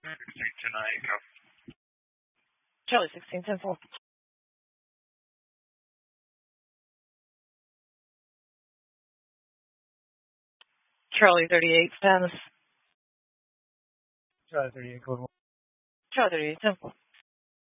16 Echo. Charlie 16-10-4. Charlie 38 status. Charlie 38 code 1. Charlie 38 10-4.